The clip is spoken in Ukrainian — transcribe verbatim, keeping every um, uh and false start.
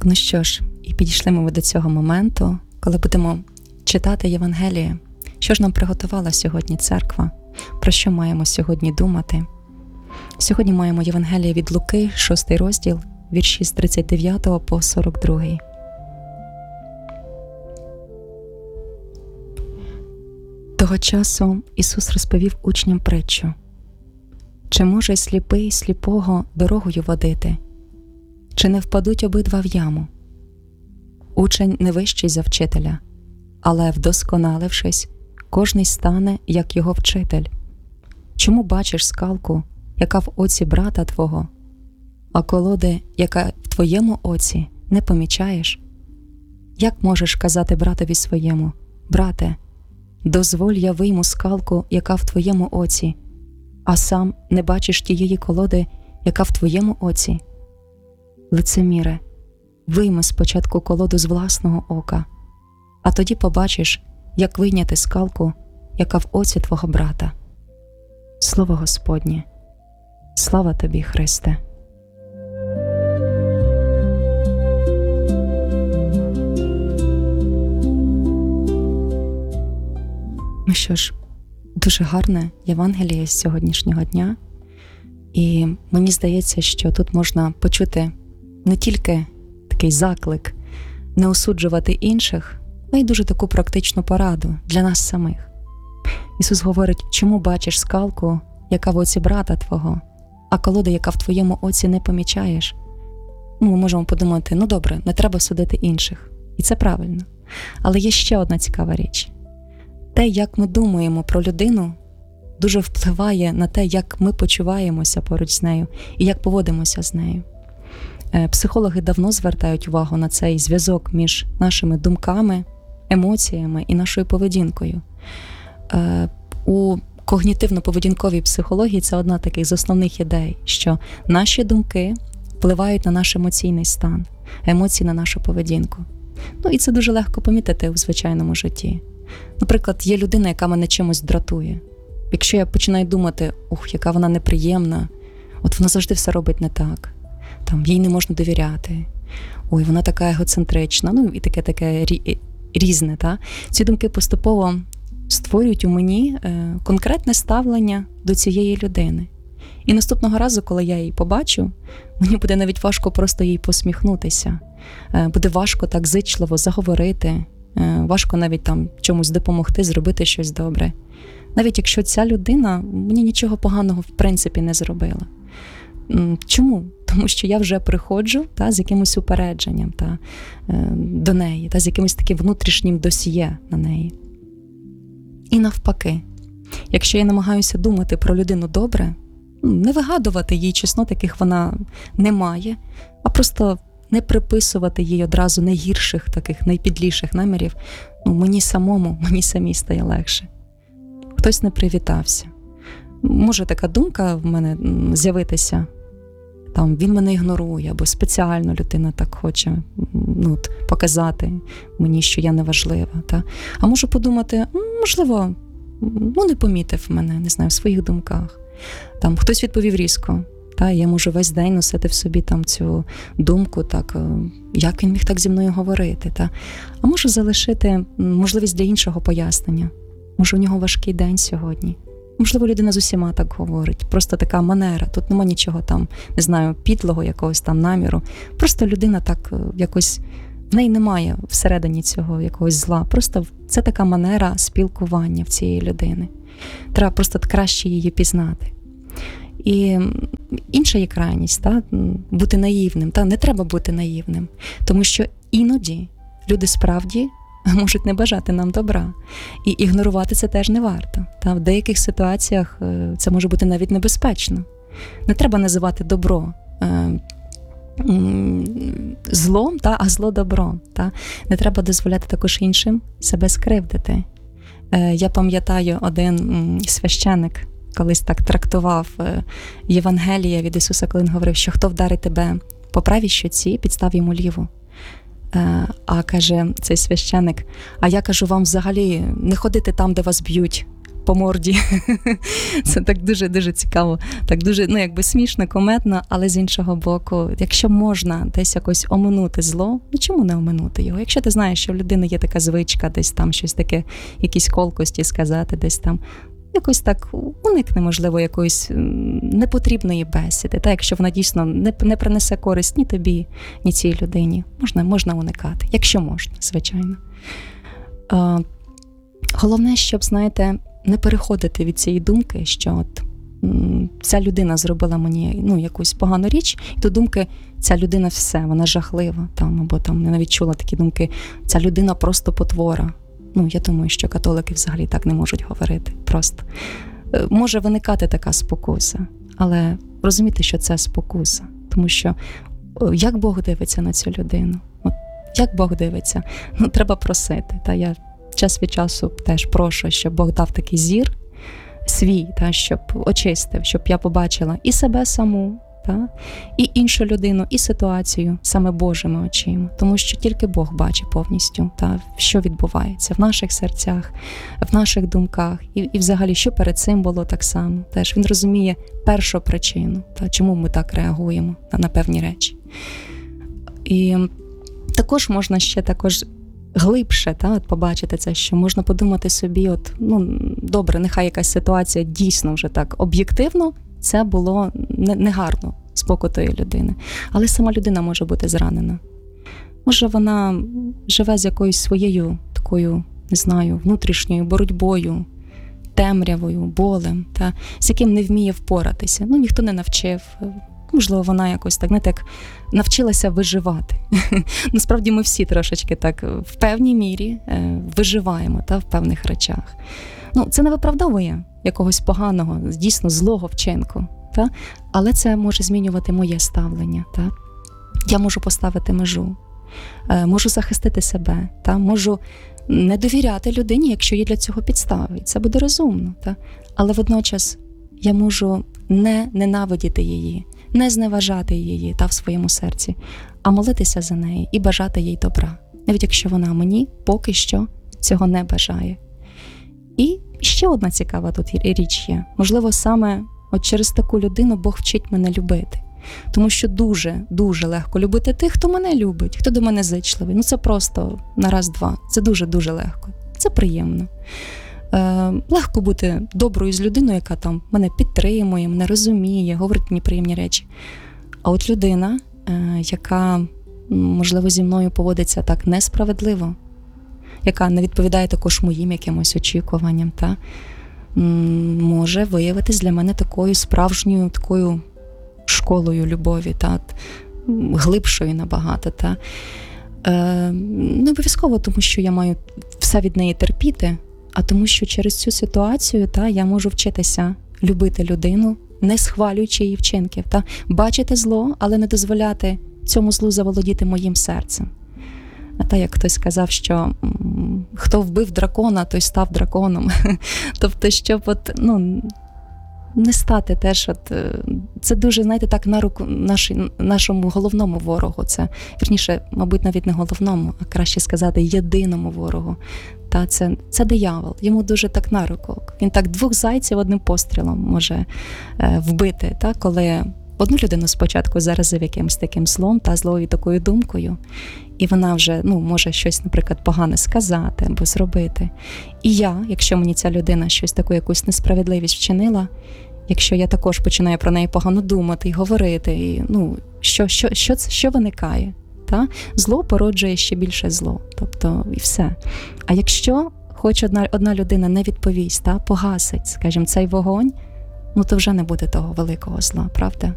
Ну що ж, і підійшли ми до цього моменту, коли будемо читати Євангеліє. Що ж нам приготувала сьогодні церква? Про що маємо сьогодні думати? Сьогодні маємо Євангеліє від Луки, шостий розділ, вірші з тридцять дев'ятого по сорок другий. Того часу Ісус розповів учням притчу. Чи може сліпий сліпого дорогою водити? Чи не впадуть обидва в яму? Учень не вищий за вчителя, але, вдосконалившись, кожний стане, як його вчитель. Чому бачиш скалку, яка в оці брата твого, а колоди, яка в твоєму оці, не помічаєш? Як можеш казати братові своєму: брате, дозволь я вийму скалку, яка в твоєму оці, а сам не бачиш тієї колоди, яка в твоєму оці? Лицеміре, вийми спочатку колоду з власного ока, а тоді побачиш, як вийняти скалку, яка в оці твого брата. Слово Господнє. Слава тобі, Христе! Ну що ж, дуже гарне Євангеліє з сьогоднішнього дня. І мені здається, що тут можна почути не тільки такий заклик не осуджувати інших, але й дуже таку практичну пораду для нас самих. Ісус говорить: чому бачиш скалку, яка в оці брата твого, а колоду, яка в твоєму оці, не помічаєш? Ну, ми можемо подумати: ну добре, не треба судити інших. І це правильно. Але є ще одна цікава річ. Те, як ми думаємо про людину, дуже впливає на те, як ми почуваємося поруч з нею і як поводимося з нею. Психологи давно звертають увагу на цей зв'язок між нашими думками, емоціями і нашою поведінкою. У когнітивно-поведінковій психології це одна таких з основних ідей, що наші думки впливають на наш емоційний стан, емоції на нашу поведінку. Ну і це дуже легко помітити у звичайному житті. Наприклад, є людина, яка мене чимось дратує. Якщо я починаю думати: ух, яка вона неприємна, от вона завжди все робить не так, там, їй не можна довіряти, ой, вона така егоцентрична, ну і таке-таке різне. Та? Ці думки поступово створюють у мені е, конкретне ставлення до цієї людини. І наступного разу, коли я її побачу, мені буде навіть важко просто їй посміхнутися. Е, буде важко так зичливо заговорити, е, важко навіть там чомусь допомогти, зробити щось добре. Навіть якщо ця людина мені нічого поганого в принципі не зробила. Чому? Тому що я вже приходжу та, з якимось упередженням та, е, до неї, та, з якимось таким внутрішнім досьє на неї. І навпаки, якщо я намагаюся думати про людину добре, не вигадувати їй чеснот, яких вона не має, а просто не приписувати їй одразу найгірших, таких найпідліших намірів, ну, мені самому, мені самій стає легше. Хтось не привітався. Може така думка в мене з'явитися, там, він мене ігнорує, або спеціально людина так хоче ну, показати мені, що я неважлива. Та? А можу подумати: можливо, ну, не помітив мене, не знаю, в своїх думках. Там, хтось відповів різко, та? Я можу весь день носити в собі там, цю думку, так, як він міг так зі мною говорити. Та? А можу залишити можливість для іншого пояснення. Може, у нього важкий день сьогодні. Можливо, людина з усіма так говорить. Просто така манера. Тут нема нічого там, не знаю, підлого якогось там наміру. Просто людина так якось, в неї немає всередині цього якогось зла. Просто це така манера спілкування в цієї людини. Треба просто краще її пізнати. І інша є крайність, та? Бути наївним. Та? Не треба бути наївним. Тому що іноді люди справді можуть не бажати нам добра. І ігнорувати це теж не варто. Та в деяких ситуаціях це може бути навіть небезпечно. Не треба називати добро е, злом, та, а зло добром. Та. Не треба дозволяти також іншим себе скривдити. Е, я пам'ятаю, один священик колись так трактував Євангеліє від Ісуса, коли він говорив, що хто вдарить тебе по правій щоці, підстав йому ліву. А каже цей священик: а я кажу вам взагалі не ходити там, де вас б'ють, по морді. Це так дуже-дуже цікаво, так дуже, ну, якби смішно, кометно, але з іншого боку, якщо можна десь якось оминути зло, ну чому не оминути його? Якщо ти знаєш, що в людини є така звичка, десь там щось таке, якісь колкості сказати, десь там, якось так уникне, можливо, якоїсь непотрібної бесіди, та якщо вона дійсно не, не принесе користь ні тобі, ні цій людині, можна, можна уникати, якщо можна, звичайно. Е, головне, щоб, знаєте, не переходити від цієї думки, що от м, ця людина зробила мені, ну, якусь погану річ, і до думки, ця людина все, вона жахлива, там, або там, я навіть чула такі думки, ця людина просто потвора. Ну, я думаю, що католики взагалі так не можуть говорити. Просто може виникати така спокуса, але розуміти, що це спокуса. Тому що як Бог дивиться на цю людину? От як Бог дивиться? Ну, треба просити. Та я час від часу теж прошу, щоб Бог дав такий зір свій, та, щоб очистив, щоб я побачила і себе саму, та, і іншу людину, і ситуацію саме Божими очима. Тому що тільки Бог бачить повністю, та, що відбувається в наших серцях, в наших думках, і, і взагалі, що перед цим було так само. Теж він розуміє першу причину, та, чому ми так реагуємо на, на певні речі. І також можна ще також глибше, та, от побачити це, що можна подумати собі, от, ну, добре, нехай якась ситуація дійсно вже так об'єктивно, це було негарно з боку тої людини. Але сама людина може бути зранена. Може, вона живе з якоюсь своєю такою, не знаю, внутрішньою боротьбою, темрявою, болем, та, з яким не вміє впоратися. Ну, ніхто не навчив. Можливо, вона якось так, не так навчилася виживати. Насправді ми всі трошечки так в певній мірі виживаємо, та, в певних речах. Ну, це не виправдовує якогось поганого, дійсно злого вчинку, та? Але це може змінювати моє ставлення. Та? Я можу поставити межу, можу захистити себе, та? Можу не довіряти людині, якщо є для цього підстави. Це буде розумно. Та? Але водночас я можу не ненавидіти її, не зневажати її, та, в своєму серці, а молитися за неї і бажати їй добра, навіть якщо вона мені поки що цього не бажає. І ще одна цікава тут річ є. Можливо, саме от через таку людину Бог вчить мене любити. Тому що дуже, дуже легко любити тих, хто мене любить, хто до мене зичливий. Ну це просто на раз-два. Це дуже-дуже легко. Це приємно. Е, легко бути доброю з людиною, яка там мене підтримує, мене розуміє, говорить мені приємні речі. А от людина, е, яка, можливо, зі мною поводиться так несправедливо, яка не відповідає також моїм якимось очікуванням, та, може виявитись для мене такою справжньою такою школою любові, та, глибшою набагато. Та. Е, не обов'язково, тому що я маю все від неї терпіти, а тому що через цю ситуацію, та, я можу вчитися любити людину, не схвалюючи її вчинків, та, бачити зло, але не дозволяти цьому злу заволодіти моїм серцем. А та, як хтось сказав, що м, хто вбив дракона, той став драконом. Тобто, щоб от, ну, не стати теж, от, це дуже, знаєте, так на руку наш, нашому головному ворогу. Це, вірніше, мабуть, навіть не головному, а краще сказати, єдиному ворогу. Та, це, це диявол. Йому дуже так на руку. Він так двох зайців одним пострілом може е, вбити, та, коли одну людину спочатку заразив якимось таким злом та злою такою думкою, і вона вже, ну, може щось, наприклад, погане сказати або зробити. І я, якщо мені ця людина щось таку, якусь несправедливість вчинила, якщо я також починаю про неї погано думати і говорити, і, ну, що, що, що, що виникає? Та? Зло породжує ще більше зло. Тобто, і все. А якщо хоч одна, одна людина не відповість, та, погасить, скажімо, цей вогонь, ну, то вже не буде того великого зла, правда?